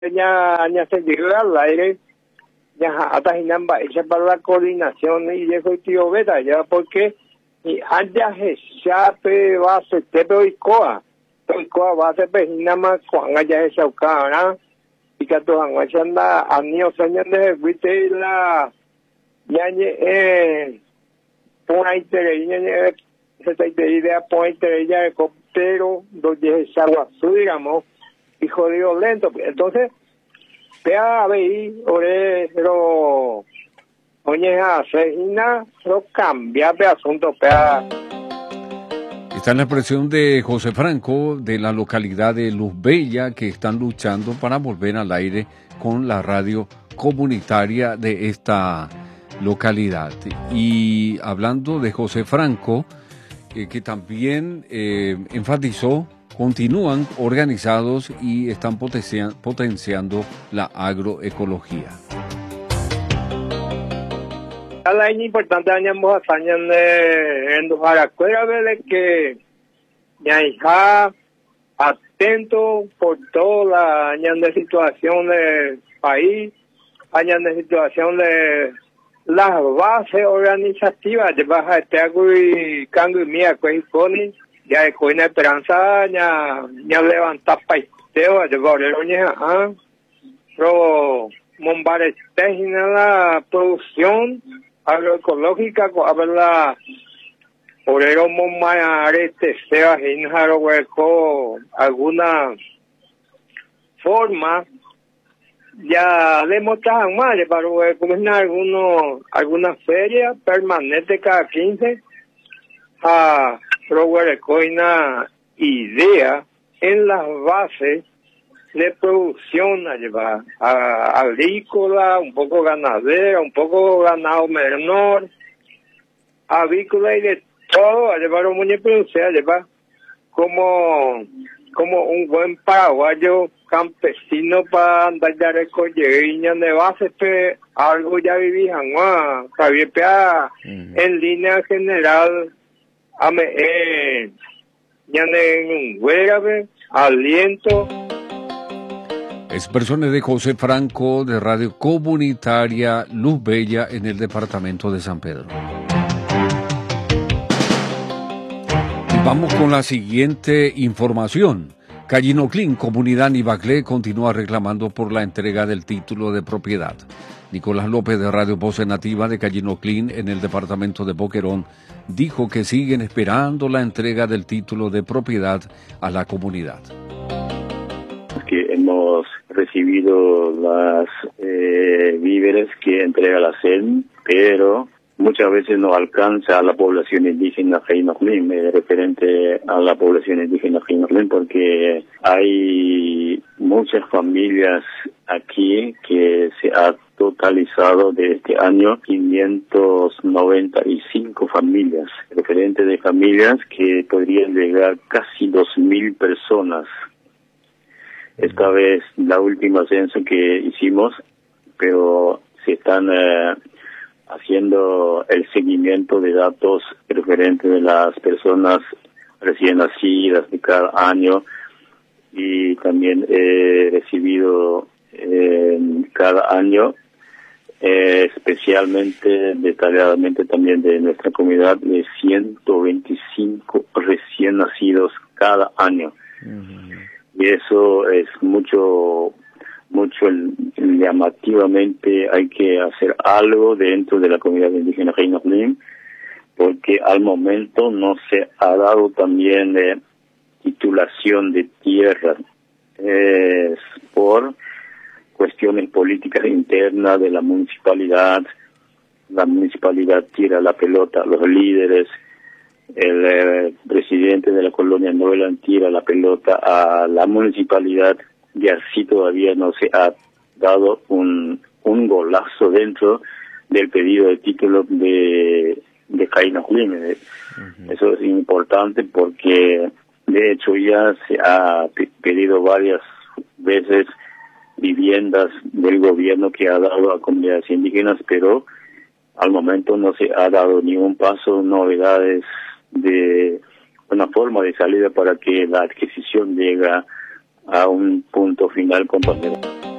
ya se llegó al aire, ya hasta ella para la coordinación y de tío Beta, ya porque y allá se chape va a ser tepe y coa va a ser pejina más cuando allá se chaucara y que todos han hecho anda a niños años de viste la ya por ahí te se te idea por ahí te ya de coptero donde se agua digamos y jodido lento entonces pea veí pero oye asesina lo cambia de asunto pea. Está en la expresión de José Franco de la localidad de Luz Bella que están luchando para volver al aire con la radio comunitaria de esta localidad. Y hablando de José Franco, que también enfatizó, continúan organizados y están potenciando la agroecología. La importante añamos hazañas en los aracueras que ya hija atento por toda la año de situación del país, año de situación de las bases organizativas de baja este agro y cambio mía que pone ya de coina esperanza ya levantar paisteo de boleroña pero mombares técnica la producción agroecológica habla obrero mombarete sea hinjaro hueco alguna forma ya le mostraban más para comenzar alguna feria permanente cada 15 a una idea en las bases de producción a llevar agrícola, un poco ganadera, un poco ganado menor, avícola y de todo a llevar un muñeco, a llevar como un buen paraguayo campesino para andar ya recogiendo de base algo ya vivían en línea general ya en un aliento. Expresiones de José Franco de Radio Comunitaria Luz Bella en el departamento de San Pedro. Y vamos con la siguiente información. Callinoclín, comunidad Nibaclé, continúa reclamando por la entrega del título de propiedad. Nicolás López de Radio Voz Nativa de Callinoclín en el departamento de Boquerón dijo que siguen esperando la entrega del título de propiedad a la comunidad. Que hemos recibido las víveres que entrega la CEN, pero muchas veces no alcanza a la población indígena Callinoclín, referente a la población indígena Callinoclín, porque hay muchas familias aquí que se ha totalizado de este año 595 familias, referente de familias que podrían llegar casi 2.000 personas. Esta vez la última censo que hicimos, pero se están haciendo el seguimiento de datos referentes de las personas recién nacidas de cada año y también he recibido cada año especialmente detalladamente también de nuestra comunidad de 125 recién nacidos cada año. Y eso es mucho llamativamente. Hay que hacer algo dentro de la comunidad indígena Callinoclín, porque al momento no se ha dado también titulación de tierra por cuestiones políticas internas de la municipalidad. La municipalidad tira la pelota a los líderes. El presidente de la colonia Novelan tira la pelota a la municipalidad y así todavía no se ha dado un golazo dentro del pedido de título de Callinoclín. Eso es importante porque de hecho ya se ha pedido varias veces viviendas del gobierno que ha dado a comunidades indígenas, pero al momento no se ha dado ningún paso, novedades de una forma de salida para que la adquisición llegue a un punto final, compañero.